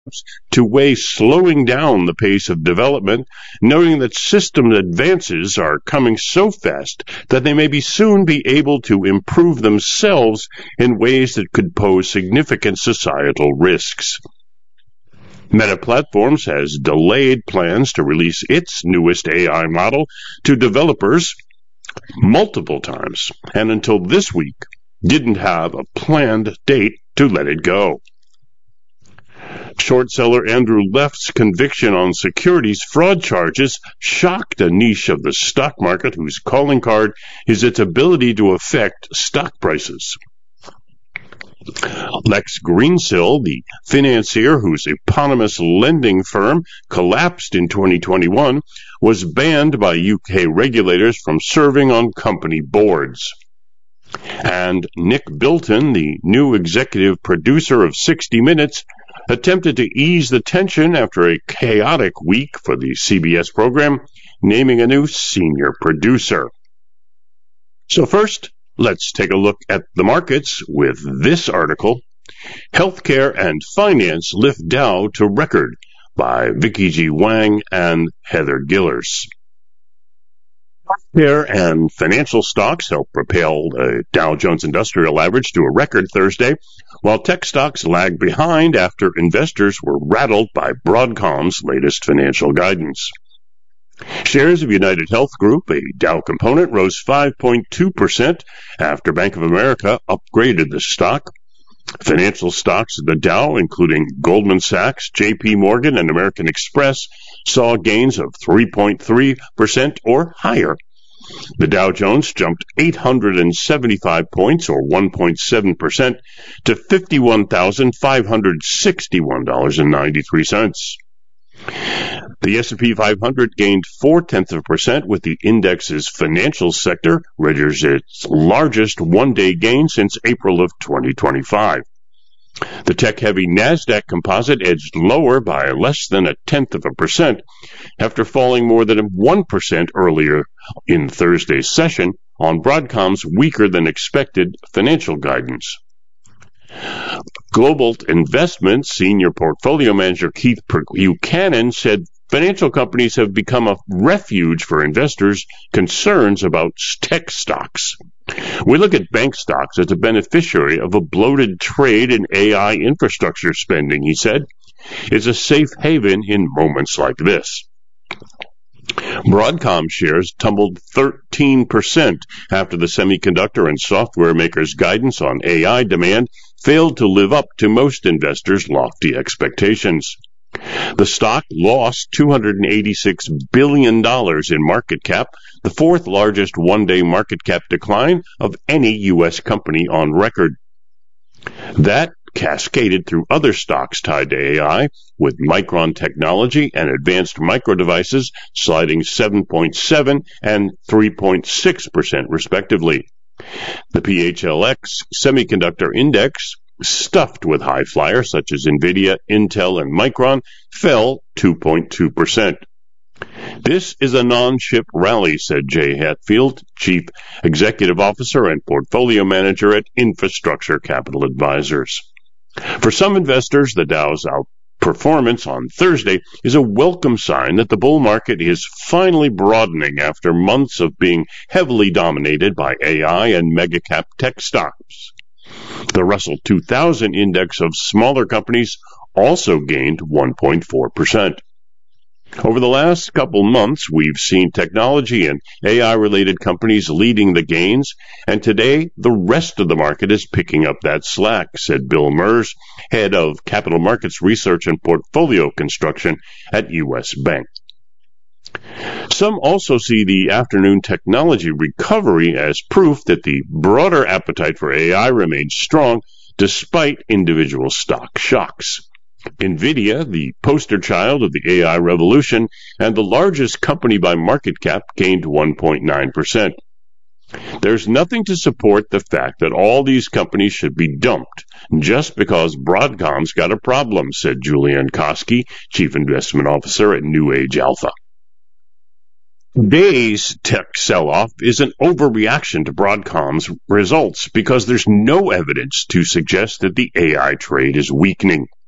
to weigh slowing down the pace of development, noting that system advances are coming so fast that they may soon be able to improve themselves in ways that could pose significant societal risks. Meta Platforms has delayed plans to release its newest AI model to developers multiple times, and until this week didn't have a planned date to let it go. Short seller Andrew Left's conviction on securities fraud charges shocked a niche of the stock market whose calling card is its ability to affect stock prices. Lex Greensill, the financier whose eponymous lending firm collapsed in 2021, was banned by UK regulators from serving on company boards. And Nick Bilton, the new executive producer of 60 Minutes, attempted to ease the tension after a chaotic week for the CBS program, naming a new senior producer. So first, let's take a look at the markets with this article, Healthcare and Finance Lift Dow to Record by Vicky G. Wang and Heather Gillers. Healthcare and financial stocks helped propel the Dow Jones Industrial Average to a record Thursday, while tech stocks lagged behind after investors were rattled by Broadcom's latest financial guidance. Shares of United Health Group, a Dow component, rose 5.2% after Bank of America upgraded the stock. Financial stocks of the Dow, including Goldman Sachs, J.P. Morgan, and American Express, saw gains of 3.3% or higher. The Dow Jones jumped 875 points, or 1.7%, to $51,561.93. The S&P 500 gained 0.4%, with the index's financial sector registering its largest one-day gain since April of 2025. The tech-heavy NASDAQ composite edged lower by less than 0.1% after falling more than 1% earlier in Thursday's session on Broadcom's weaker-than-expected financial guidance. Global Investments senior portfolio manager Keith Buchanan said financial companies have become a refuge for investors' concerns about tech stocks. We look at bank stocks as a beneficiary of a bloated trade in AI infrastructure spending, he said. It's a safe haven in moments like this. Broadcom shares tumbled 13% after the semiconductor and software maker's guidance on AI demand failed to live up to most investors' lofty expectations. The stock lost $286 billion in market cap, the fourth largest one-day market cap decline of any U.S. company on record. That cascaded through other stocks tied to AI, with Micron Technology and Advanced Micro Devices sliding 7.7% and 3.6% respectively. The PHLX Semiconductor Index, stuffed with high flyers such as NVIDIA, Intel, and Micron, fell 2.2%. This is a non-ship rally, said Jay Hatfield, Chief Executive Officer and Portfolio Manager at Infrastructure Capital Advisors. For some investors, the Dow's outperformance on Thursday is a welcome sign that the bull market is finally broadening after months of being heavily dominated by AI and mega-cap tech stocks. The Russell 2000 index of smaller companies also gained 1.4%. Over the last couple months, we've seen technology and AI-related companies leading the gains, and today the rest of the market is picking up that slack, said Bill Mers, head of Capital Markets Research and Portfolio Construction at U.S. Bank. Some also see the afternoon technology recovery as proof that the broader appetite for AI remains strong despite individual stock shocks. NVIDIA, the poster child of the AI revolution and the largest company by market cap, gained 1.9%. There's nothing to support the fact that all these companies should be dumped just because Broadcom's got a problem, said Julian Koski, Chief Investment Officer at New Age Alpha. Today's tech sell-off is an overreaction to Broadcom's results because there's no evidence to suggest that the AI trade is weakening.